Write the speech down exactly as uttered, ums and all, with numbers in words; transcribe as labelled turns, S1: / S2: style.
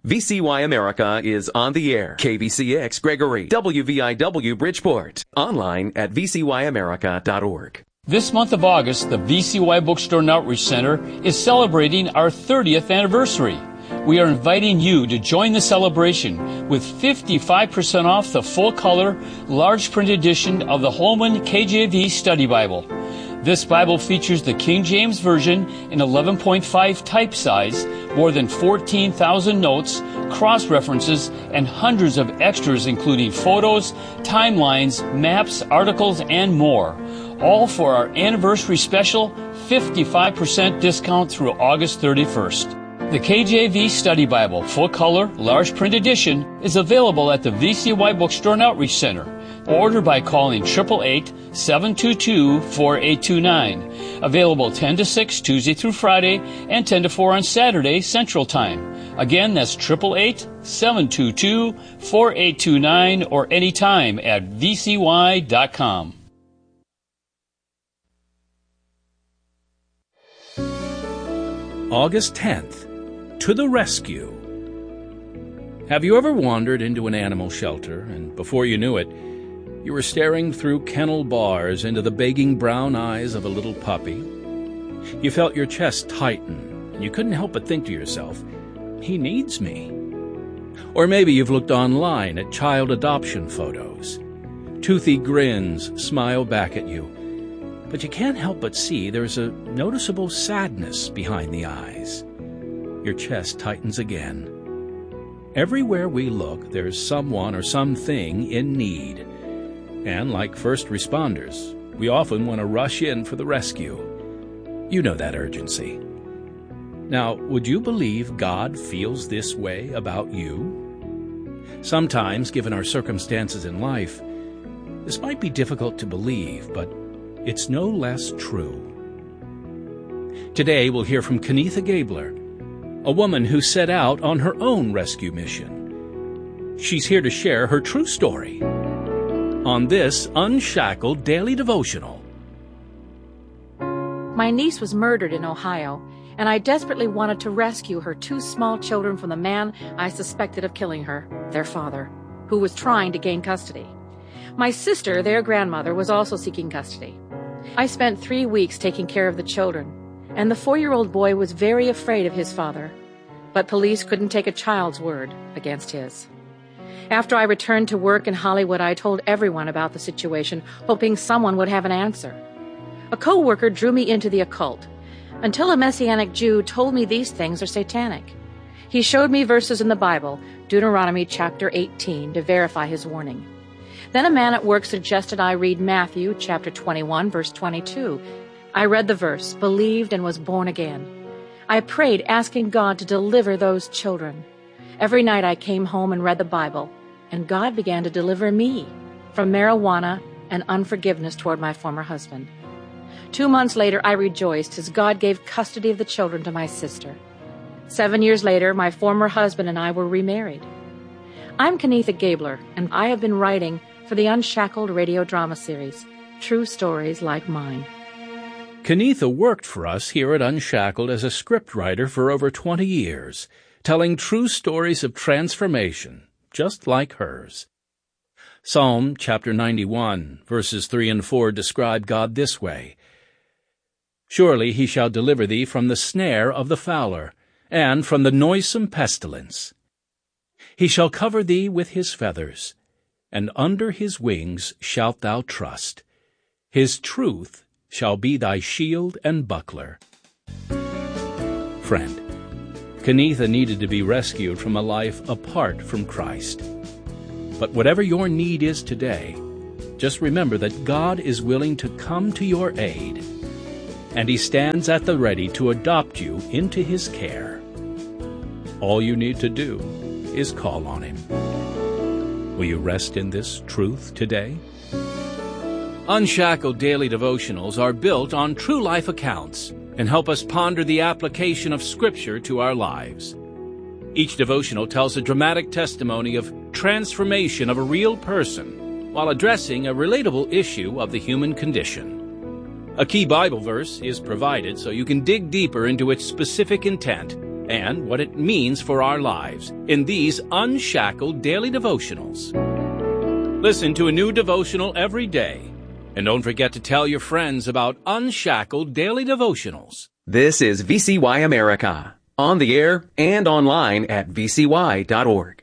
S1: V C Y America is on the air. K B C X Gregory, W V I W Bridgeport. Online at v c y america dot org.
S2: This month of August, the V C Y Bookstore and Outreach Center is celebrating our thirtieth anniversary. We are inviting you to join the celebration with fifty-five percent off the full-color, large-print edition of the Holman K J V Study Bible. This Bible features the King James Version in eleven point five type size, more than fourteen thousand notes, cross-references, and hundreds of extras including photos, timelines, maps, articles, and more. All for our anniversary special fifty-five percent discount through August thirty-first. The K J V Study Bible, full-color, large-print edition, is available at the V C Y Bookstore and Outreach Center. Order by calling eight eight eight, seven two two, four eight two nine. Available ten to six Tuesday through Friday and ten to four on Saturday Central Time. Again, that's eight eight eight, seven two two, four eight two nine or anytime at v c y dot com.
S3: August tenth, to the rescue. Have you ever wandered into an animal shelter and before you knew it, you were staring through kennel bars into the begging brown eyes of a little puppy? You felt your chest tighten, and you couldn't help but think to yourself, he needs me. Or maybe you've looked online at child adoption photos. Toothy grins smile back at you, but you can't help but see there's a noticeable sadness behind the eyes. Your chest tightens again. Everywhere we look, there's someone or something in need. And like first responders, we often want to rush in for the rescue. You know that urgency. Now, would you believe God feels this way about you? Sometimes, given our circumstances in life, this might be difficult to believe, but it's no less true. Today, we'll hear from Kenetha Gabler, a woman who set out on her own rescue mission. She's here to share her true story on this Unshackled Daily Devotional.
S4: My niece was murdered in Ohio, and I desperately wanted to rescue her two small children from the man I suspected of killing her, their father, who was trying to gain custody. My sister, their grandmother, was also seeking custody. I spent three weeks taking care of the children, and the four-year-old boy was very afraid of his father, but police couldn't take a child's word against his. After I returned to work in Hollywood, I told everyone about the situation, hoping someone would have an answer. A co-worker drew me into the occult, until a Messianic Jew told me these things are satanic. He showed me verses in the Bible, Deuteronomy chapter eighteen, to verify his warning. Then a man at work suggested I read Matthew chapter twenty-one, verse twenty-two. I read the verse, believed, and was born again. I prayed, asking God to deliver those children. Every night I came home and read the Bible, and God began to deliver me from marijuana and unforgiveness toward my former husband. Two months later, I rejoiced as God gave custody of the children to my sister. Seven years later, my former husband and I were remarried. I'm Kenetha Gabler, and I have been writing for the Unshackled radio drama series, True Stories Like Mine.
S3: Kenetha worked for us here at Unshackled as a scriptwriter for over twenty years, telling true stories of transformation, just like hers. Psalm chapter ninety-one, verses three and four describe God this way: Surely he shall deliver thee from the snare of the fowler, and from the noisome pestilence. He shall cover thee with his feathers, and under his wings shalt thou trust. His truth shall be thy shield and buckler. Friend, Kenetha needed to be rescued from a life apart from Christ. But whatever your need is today, just remember that God is willing to come to your aid, and he stands at the ready to adopt you into his care. All you need to do is call on him. Will you rest in this truth today? Unshackled Daily Devotionals are built on true life accounts and help us ponder the application of Scripture to our lives. Each devotional tells a dramatic testimony of transformation of a real person while addressing a relatable issue of the human condition. A key Bible verse is provided so you can dig deeper into its specific intent and what it means for our lives in these Unshackled Daily Devotionals. Listen to a new devotional every day. And don't forget to tell your friends about Unshackled Daily Devotionals.
S1: This is V C Y America, on the air and online at V C Y dot org.